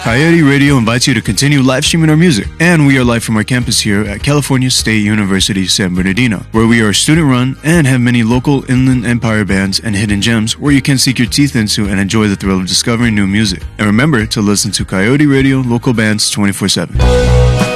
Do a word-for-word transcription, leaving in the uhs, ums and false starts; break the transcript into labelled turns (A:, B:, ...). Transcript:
A: Coyote Radio invites you to continue live streaming our music. And we are live from our campus here at California State University, San Bernardino, where we are student-run and have many local Inland Empire bands and hidden gems where you can sink your teeth into and enjoy the thrill of discovering new music. And remember to listen to Coyote Radio local bands twenty-four seven.